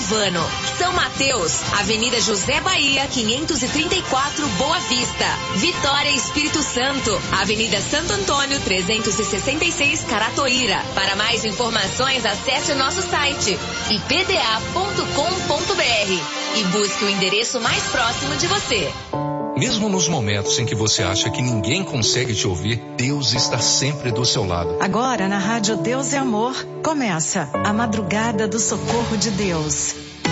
Silvano. São Mateus, Avenida José Bahia, 534, Boa Vista. Vitória, Espírito Santo, Avenida Santo Antônio, 366, Caratoíra. Para mais informações, acesse o nosso site ipda.com.br e busque o endereço mais próximo de você. Mesmo nos momentos em que você acha que ninguém consegue te ouvir, Deus está sempre do seu lado. Agora na Rádio Deus é Amor, começa a Madrugada do Socorro de Deus.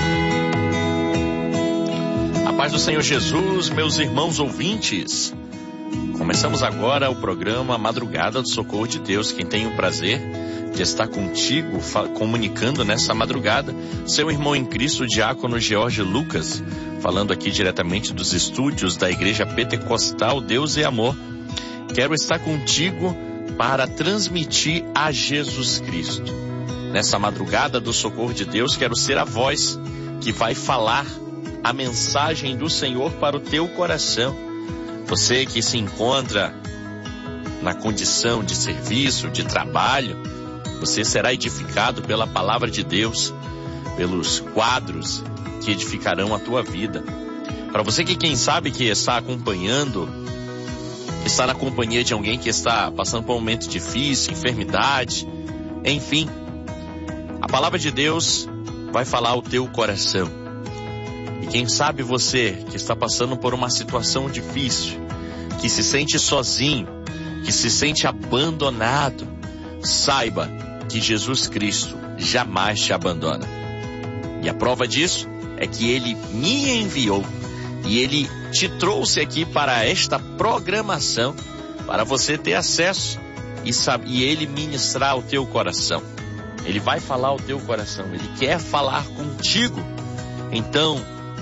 A paz do Senhor Jesus, meus irmãos ouvintes. Começamos agora o programa Madrugada do Socorro de Deus. Quem tem o prazer de estar contigo, comunicando nessa madrugada, seu irmão em Cristo, Diácono George Lucas, falando aqui diretamente dos estúdios da Igreja Pentecostal Deus é Amor. Quero estar contigo para transmitir a Jesus Cristo. Nessa madrugada do Socorro de Deus, quero ser a voz que vai falar a mensagem do Senhor para o teu coração. Você que se encontra na condição de serviço, de trabalho, você será edificado pela palavra de Deus, pelos quadros que edificarão a tua vida. Para você que quem sabe que está acompanhando, que está na companhia de alguém que está passando por um momento difícil, enfermidade, enfim, a palavra de Deus vai falar ao teu coração. E quem sabe você que está passando por uma situação difícil, que se sente sozinho, que se sente abandonado, saiba que Jesus Cristo jamais te abandona. E a prova disso é que Ele me enviou e Ele te trouxe aqui para esta programação, para você ter acesso e Ele ministrar ao teu coração. Ele vai falar ao teu coração, Ele quer falar contigo. Então,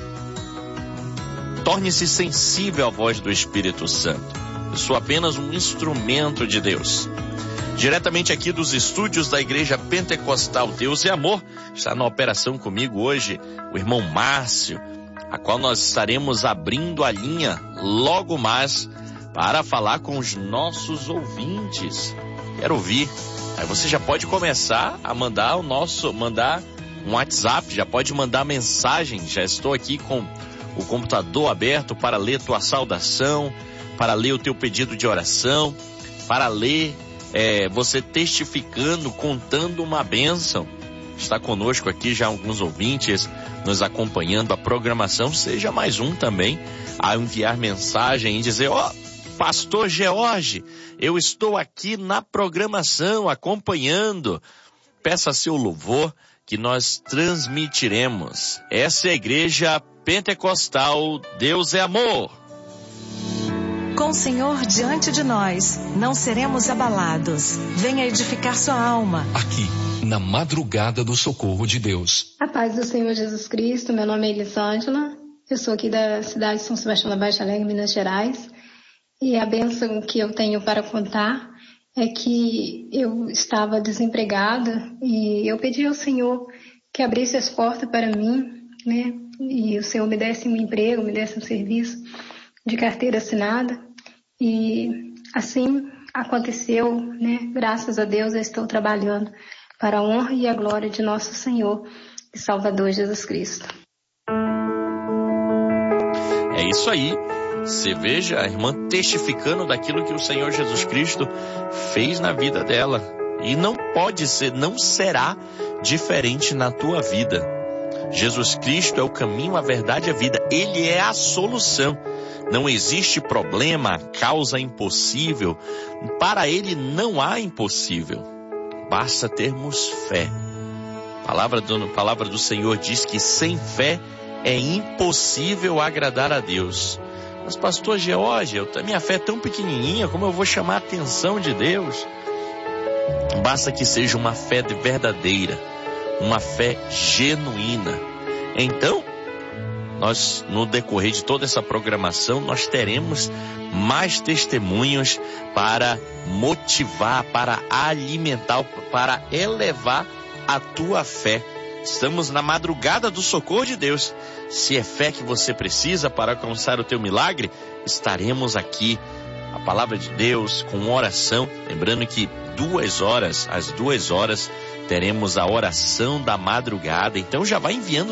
torne-se sensível à voz do Espírito Santo. Eu sou apenas um instrumento de Deus. Diretamente aqui dos estúdios da Igreja Pentecostal Deus é Amor, está na operação comigo hoje o irmão Márcio, a qual nós estaremos abrindo a linha logo mais para falar com os nossos ouvintes. Quero ouvir. Aí você já pode começar a mandar um WhatsApp, já pode mandar mensagem. Já estou aqui com o computador aberto para ler tua saudação, para ler o teu pedido de oração, para ler você testificando, contando uma bênção. Está conosco aqui já alguns ouvintes nos acompanhando a programação. Seja mais um também a enviar mensagem e dizer: Pastor George, eu estou aqui na programação acompanhando. Peça seu louvor que nós transmitiremos. Essa é a Igreja Pentecostal Deus é Amor. Com o Senhor diante de nós, não seremos abalados. Venha edificar sua alma. Aqui, na Madrugada do Socorro de Deus. A paz do Senhor Jesus Cristo, meu nome é Elisângela. Eu sou aqui da cidade de São Sebastião da Baixa Alegre, Minas Gerais. E a bênção que eu tenho para contar é que eu estava desempregada e eu pedi ao Senhor que abrisse as portas para mim, né? E o Senhor me desse um emprego, me desse um serviço de carteira assinada, e assim aconteceu, né? Graças a Deus eu estou trabalhando para a honra e a glória de nosso Senhor e Salvador Jesus Cristo. É isso aí. Você veja a irmã testificando daquilo que o Senhor Jesus Cristo fez na vida dela. E não pode ser, não será diferente na tua vida. Jesus Cristo é o caminho, a verdade e a vida. Ele é a solução. Não existe problema, causa impossível. Para Ele não há impossível. Basta termos fé. A palavra do Senhor diz que sem fé é impossível agradar a Deus. Mas pastor George, minha fé é tão pequenininha, como eu vou chamar a atenção de Deus? Basta que seja uma fé verdadeira, uma fé genuína. Então, nós, no decorrer de toda essa programação, nós teremos mais testemunhos para motivar, para alimentar, para elevar a tua fé. Estamos na madrugada do socorro de Deus. Se é fé que você precisa para alcançar o teu milagre, estaremos aqui. A palavra de Deus com oração. Lembrando que às 2 horas, teremos a oração da madrugada. Então já vai enviando